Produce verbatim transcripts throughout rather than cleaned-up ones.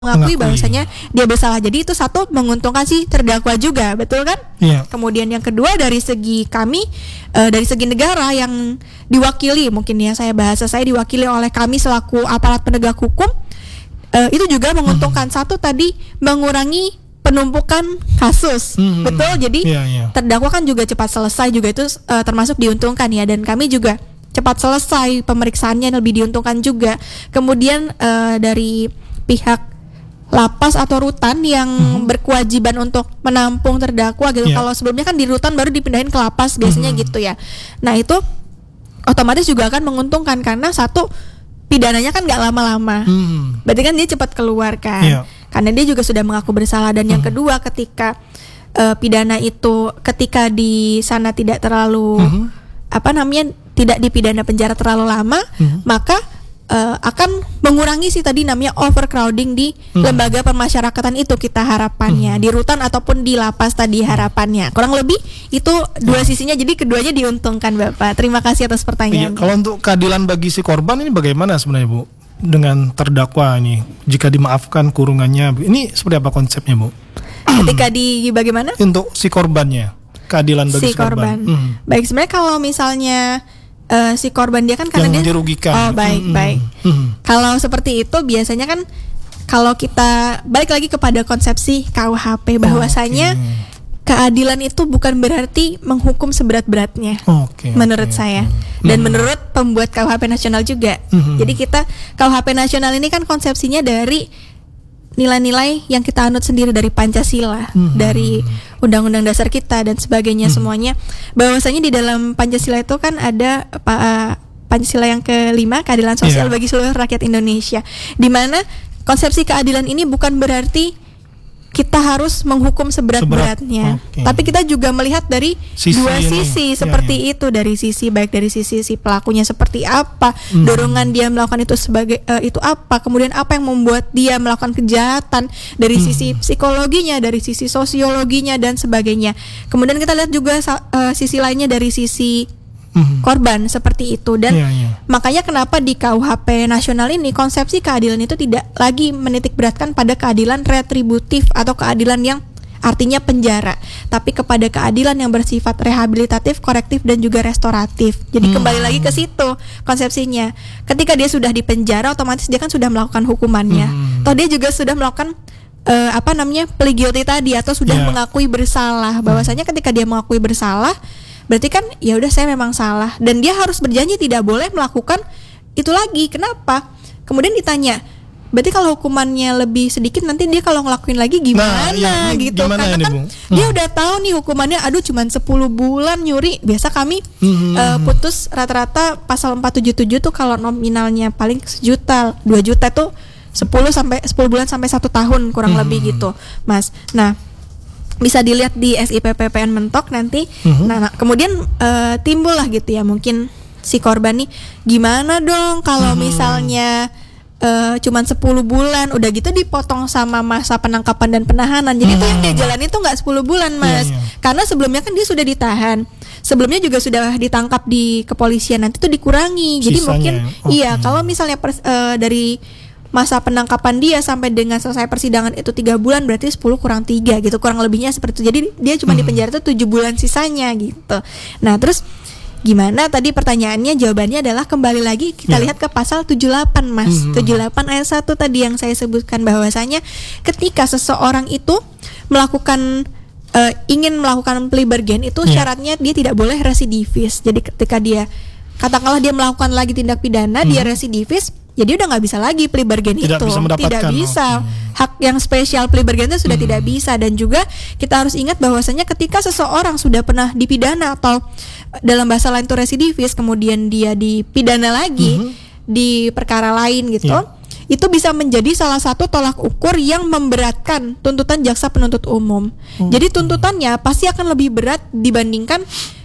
mengakui bahwasanya dia bersalah. Jadi itu satu menguntungkan si terdakwa juga, betul kan? Iya. Kemudian yang kedua dari segi kami, uh, dari segi negara yang diwakili, mungkin ya saya bahasa saya diwakili oleh kami selaku aparat penegak hukum, uh, itu juga menguntungkan. Hmm. Satu tadi mengurangi penumpukan kasus, hmm. betul. Jadi yeah, yeah. terdakwa kan juga cepat selesai juga itu uh, termasuk diuntungkan ya, dan kami juga cepat selesai pemeriksaannya lebih diuntungkan juga. Kemudian uh, dari pihak lapas atau rutan yang hmm. berkewajiban untuk menampung terdakwa gitu. Yeah. Kalau sebelumnya kan di rutan baru dipindahin ke lapas biasanya hmm. gitu ya. Nah itu otomatis juga akan menguntungkan karena satu pidananya kan nggak lama-lama. Hmm. Berarti kan dia cepat keluar kan. Yeah. Karena dia juga sudah mengaku bersalah. Dan hmm. yang kedua ketika uh, pidana itu ketika di sana tidak terlalu hmm. apa namanya tidak dipidana penjara terlalu lama, hmm. maka Uh, akan mengurangi sih tadi namanya overcrowding di hmm. lembaga pemasyarakatan itu kita harapannya, hmm. di rutan ataupun di lapas tadi harapannya. Kurang lebih itu dua sisinya, jadi keduanya diuntungkan Bapak. Terima kasih atas pertanyaan. Iya, kalau untuk keadilan bagi si korban ini bagaimana sebenarnya Bu? Dengan terdakwa ini, jika dimaafkan kurungannya, ini seperti apa konsepnya Bu? Ketika di bagaimana? Untuk si korbannya, keadilan bagi si, si korban. korban. Hmm. Baik, sebenarnya kalau misalnya Uh, si korban dia kan karena yang dia dirugikan. Oh baik mm-hmm. baik. Mm-hmm. Kalau seperti itu biasanya kan kalau kita balik lagi kepada konsepsi K U H P bahwasanya oh, okay. keadilan itu bukan berarti menghukum seberat-beratnya. Oh, okay, menurut okay, saya okay. dan mm-hmm. menurut pembuat K U H P nasional juga. Mm-hmm. Jadi kita K U H P nasional ini kan konsepsinya dari nilai-nilai yang kita anut sendiri dari Pancasila, hmm. dari Undang-Undang Dasar kita dan sebagainya hmm. semuanya. Bahwasanya di dalam Pancasila itu kan ada uh, Pancasila yang kelima, keadilan sosial yeah. bagi seluruh rakyat Indonesia. Di mana konsepsi keadilan ini bukan berarti kita harus menghukum seberat-beratnya, Seberat, okay. tapi kita juga melihat dari sisi dua sisi ini. seperti ya, ya. itu dari sisi baik dari sisi si pelakunya seperti apa, hmm. dorongan dia melakukan itu sebagai uh, itu apa, kemudian apa yang membuat dia melakukan kejahatan dari hmm. sisi psikologinya, dari sisi sosiologinya dan sebagainya. Kemudian kita lihat juga uh, sisi lainnya dari sisi Mm-hmm. korban seperti itu dan yeah, yeah. makanya kenapa di K U H P nasional ini konsepsi keadilan itu tidak lagi menitik beratkan pada keadilan retributif atau keadilan yang artinya penjara, tapi kepada keadilan yang bersifat rehabilitatif, korektif dan juga restoratif. Jadi mm-hmm. kembali lagi ke situ konsepsinya. Ketika dia sudah di penjara otomatis dia kan sudah melakukan hukumannya. Mm-hmm. Toh dia juga sudah melakukan uh, apa namanya plea guilty tadi atau sudah yeah. mengakui bersalah. Bahwasanya mm-hmm. ketika dia mengakui bersalah berarti kan ya udah saya memang salah dan dia harus berjanji tidak boleh melakukan itu lagi. Kenapa? Kemudian ditanya, berarti kalau hukumannya lebih sedikit nanti dia kalau ngelakuin lagi gimana nah, ya, gitu gimana karena kan hmm. dia udah tahu nih hukumannya aduh cuman sepuluh bulan nyuri. Biasa kami hmm. uh, putus rata-rata pasal empat tujuh tujuh tuh kalau nominalnya paling sejuta, dua juta tuh sepuluh sampai sepuluh bulan sampai satu tahun kurang hmm. lebih gitu, Mas. Nah, bisa dilihat di S I P P P N Mentok nanti. Mm-hmm. Nah, nah, kemudian uh, timbul lah gitu ya mungkin si korban nih gimana dong kalau mm-hmm. misalnya uh, cuman sepuluh bulan udah gitu dipotong sama masa penangkapan dan penahanan. Jadi mm-hmm. itu yang dia jalani itu nggak sepuluh bulan, Mas. Yeah, yeah. Karena sebelumnya kan dia sudah ditahan. Sebelumnya juga sudah ditangkap di kepolisian. Nanti tuh dikurangi. Jadi Sisanya. mungkin oh, iya hmm. kalau misalnya pers, uh, dari masa penangkapan dia sampai dengan selesai persidangan itu tiga bulan berarti sepuluh kurang tiga gitu, kurang lebihnya seperti itu. Jadi dia cuma hmm. di penjara itu tujuh bulan sisanya gitu. Nah terus gimana tadi pertanyaannya, jawabannya adalah kembali lagi kita yeah. lihat ke pasal tujuh puluh delapan Mas. hmm. tujuh puluh delapan ayat satu tadi yang saya sebutkan bahwasanya ketika seseorang itu melakukan uh, ingin melakukan plea bargain itu yeah. syaratnya dia tidak boleh residivis. Jadi ketika dia katakanlah dia melakukan lagi tindak pidana, hmm. dia residivis, jadi udah nggak bisa lagi plea bargain tidak itu, bisa tidak bisa. Okay. Hak yang spesial plea bargain itu sudah hmm. tidak bisa. Dan juga kita harus ingat bahwasanya ketika seseorang sudah pernah dipidana atau dalam bahasa lain itu residivis, kemudian dia dipidana lagi hmm. di perkara lain gitu, yeah. itu bisa menjadi salah satu tolak ukur yang memberatkan tuntutan jaksa penuntut umum. Hmm. Jadi tuntutannya pasti akan lebih berat dibandingkan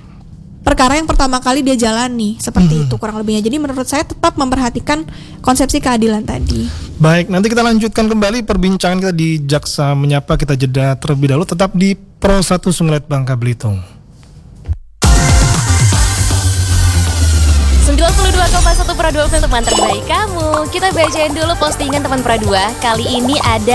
perkara yang pertama kali dia jalani seperti hmm. itu kurang lebihnya. Jadi menurut saya tetap memperhatikan konsepsi keadilan tadi. Baik, nanti kita lanjutkan kembali perbincangan kita di Jaksa Menyapa. Kita jeda terlebih dahulu, tetap di Pro satu Sumlet Bangka Belitung. sembilan puluh dua koma satu Pro dua untuk teman terbaik kamu. Kita bacain dulu postingan teman Pro dua. Kali ini ada